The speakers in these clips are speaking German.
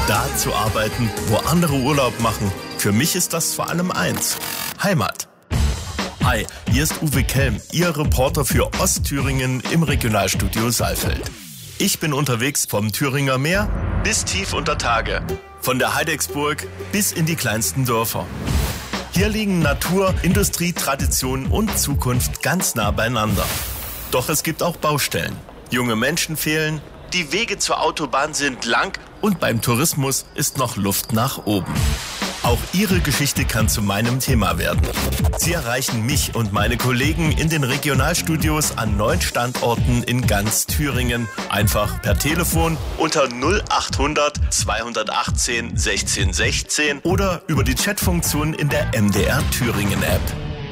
Da zu arbeiten, wo andere Urlaub machen. Für mich ist das vor allem eins: Heimat. Hi, hier ist Uwe Kelm, Ihr Reporter für Ostthüringen im Regionalstudio Saalfeld. Ich bin unterwegs vom Thüringer Meer bis tief unter Tage, von der Heidecksburg bis in die kleinsten Dörfer. Hier liegen Natur, Industrie, Tradition und Zukunft ganz nah beieinander. Doch es gibt auch Baustellen. Junge Menschen fehlen, die Wege zur Autobahn sind lang und beim Tourismus ist noch Luft nach oben. Auch Ihre Geschichte kann zu meinem Thema werden. Sie erreichen mich und meine Kollegen in den Regionalstudios an 9 Standorten in ganz Thüringen. Einfach per Telefon unter 0800 218 16 16 oder über die Chatfunktion in der MDR Thüringen App.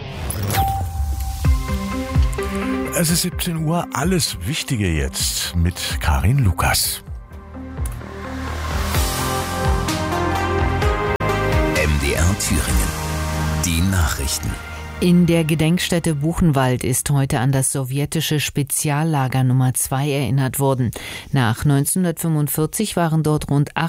Es ist 17 Uhr, alles Wichtige jetzt mit Karin Lukas. MDR Thüringen. Die Nachrichten. In der Gedenkstätte Buchenwald ist heute an das sowjetische Speziallager Nummer 2 erinnert worden. Nach 1945 waren dort rund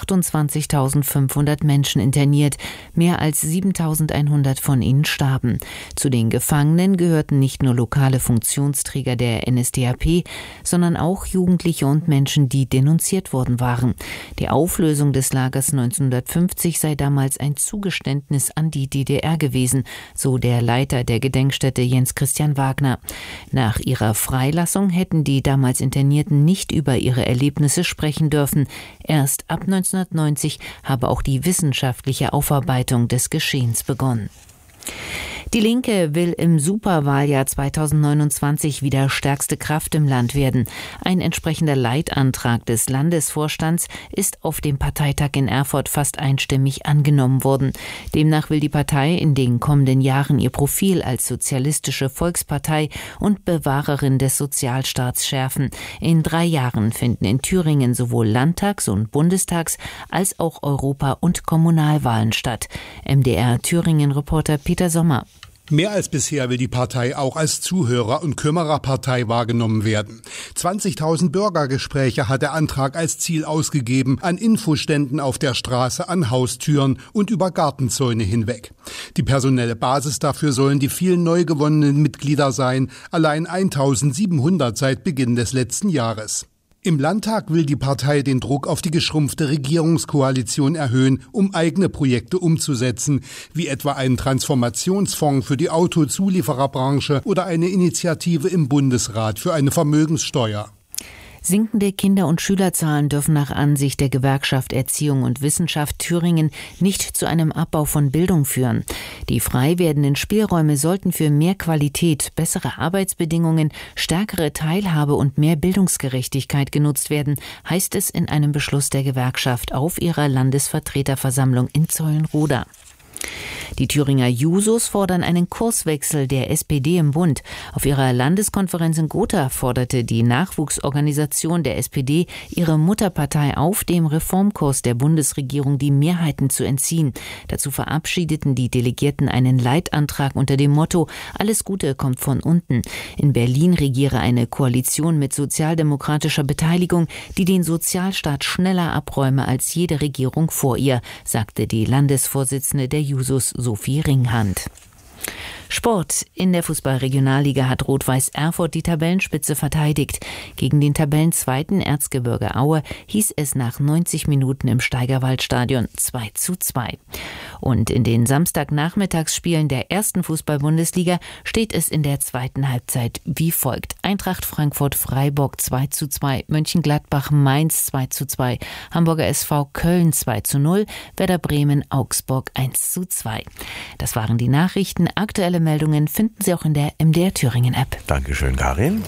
28.500 Menschen interniert. Mehr als 7.100 von ihnen starben. Zu den Gefangenen gehörten nicht nur lokale Funktionsträger der NSDAP, sondern auch Jugendliche und Menschen, die denunziert worden waren. Die Auflösung des Lagers 1950 sei damals ein Zugeständnis an die DDR gewesen, so der Leiter der Gedenkstätte Jens Christian Wagner. Nach ihrer Freilassung hätten die damals Internierten nicht über ihre Erlebnisse sprechen dürfen. Erst ab 1990 habe auch die wissenschaftliche Aufarbeitung des Geschehens begonnen. Die Linke will im Superwahljahr 2029 wieder stärkste Kraft im Land werden. Ein entsprechender Leitantrag des Landesvorstands ist auf dem Parteitag in Erfurt fast einstimmig angenommen worden. Demnach will die Partei in den kommenden Jahren ihr Profil als sozialistische Volkspartei und Bewahrerin des Sozialstaats schärfen. In 3 Jahren finden in Thüringen sowohl Landtags- und Bundestags- als auch Europa- und Kommunalwahlen statt. MDR Thüringen-Reporter Peter Sommer. Mehr als bisher will die Partei auch als Zuhörer- und Kümmererpartei wahrgenommen werden. 20.000 Bürgergespräche hat der Antrag als Ziel ausgegeben, an Infoständen auf der Straße, an Haustüren und über Gartenzäune hinweg. Die personelle Basis dafür sollen die vielen neu gewonnenen Mitglieder sein, allein 1.700 seit Beginn des letzten Jahres. Im Landtag will die Partei den Druck auf die geschrumpfte Regierungskoalition erhöhen, um eigene Projekte umzusetzen, wie etwa einen Transformationsfonds für die Autozuliefererbranche oder eine Initiative im Bundesrat für eine Vermögenssteuer. Sinkende Kinder- und Schülerzahlen dürfen nach Ansicht der Gewerkschaft Erziehung und Wissenschaft Thüringen nicht zu einem Abbau von Bildung führen. Die frei werdenden Spielräume sollten für mehr Qualität, bessere Arbeitsbedingungen, stärkere Teilhabe und mehr Bildungsgerechtigkeit genutzt werden, heißt es in einem Beschluss der Gewerkschaft auf ihrer Landesvertreterversammlung in Zeulenroda. Die Thüringer Jusos fordern einen Kurswechsel der SPD im Bund. Auf ihrer Landeskonferenz in Gotha forderte die Nachwuchsorganisation der SPD ihre Mutterpartei auf, dem Reformkurs der Bundesregierung die Mehrheiten zu entziehen. Dazu verabschiedeten die Delegierten einen Leitantrag unter dem Motto: Alles Gute kommt von unten. In Berlin regiere eine Koalition mit sozialdemokratischer Beteiligung, die den Sozialstaat schneller abräume als jede Regierung vor ihr, sagte die Landesvorsitzende der Jusos Sophie Ringhand. Sport. In der Fußball-Regionalliga hat Rot-Weiß Erfurt die Tabellenspitze verteidigt. Gegen den Tabellenzweiten Erzgebirge Aue hieß es nach 90 Minuten im Steigerwaldstadion 2:2. Und in den Samstagnachmittagsspielen der ersten Fußball-Bundesliga steht es in der zweiten Halbzeit wie folgt: Eintracht Frankfurt-Freiburg 2:2, Mönchengladbach-Mainz 2:2, Hamburger SV Köln 2:0, Werder Bremen-Augsburg 1:2. Das waren die Nachrichten. Aktuelle Meldungen finden Sie auch in der MDR Thüringen App. Dankeschön, Karin.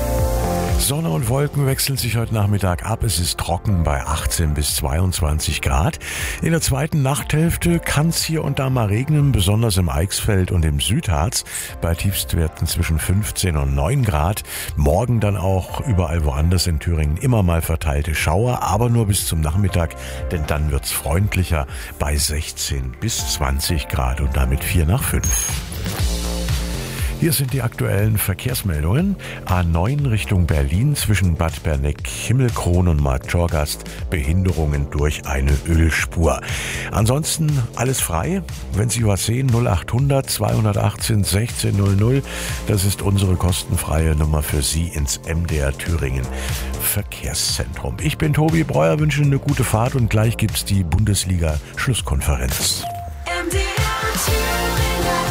Sonne und Wolken wechseln sich heute Nachmittag ab. Es ist trocken bei 18 bis 22 Grad. In der zweiten Nachthälfte kann es hier und da mal regnen, besonders im Eichsfeld und im Südharz, bei Tiefstwerten zwischen 15 und 9 Grad. Morgen dann auch überall woanders in Thüringen immer mal verteilte Schauer, aber nur bis zum Nachmittag, denn dann wird's freundlicher bei 16 bis 20 Grad und damit 4 nach 5. Hier sind die aktuellen Verkehrsmeldungen. A9 Richtung Berlin zwischen Bad Berneck, Himmelkron und Marktschorgast. Behinderungen durch eine Ölspur. Ansonsten alles frei. Wenn Sie was sehen, 0800 218 1600. Das ist unsere kostenfreie Nummer für Sie ins MDR Thüringen Verkehrszentrum. Ich bin Tobi Breuer, wünsche eine gute Fahrt und gleich gibt's die Bundesliga-Schlusskonferenz.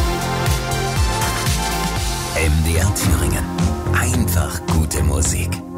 MDR Thüringen. Einfach gute Musik.